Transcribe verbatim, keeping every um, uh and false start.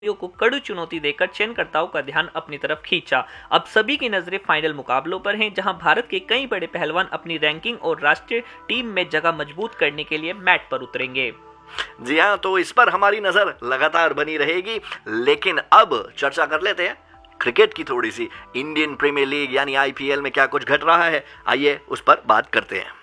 को कड़ी चुनौती देकर चयनकर्ताओं का ध्यान अपनी तरफ खींचा। अब सभी की नजरें फाइनल मुकाबलों पर हैं, जहां भारत के कई बड़े पहलवान अपनी रैंकिंग और राष्ट्रीय टीम में जगह मजबूत करने के लिए मैट पर उतरेंगे। जी हाँ, तो इस पर हमारी नजर लगातार बनी रहेगी। लेकिन अब चर्चा कर लेते हैं क्रिकेट की थोड़ी सी। इंडियन प्रीमियर लीग यानी आईपीएल में क्या कुछ घट रहा है, आइए उस पर बात करते हैं।